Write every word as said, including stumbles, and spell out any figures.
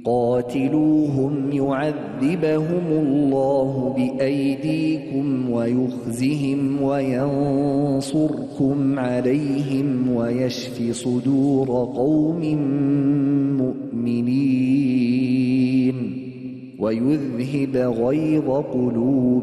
قاتلوهم يعذبهم الله بأيديكم ويخزهم وينصركم عليهم ويشف صدور قوم مؤمنين ويذهب غيظ قلوبهم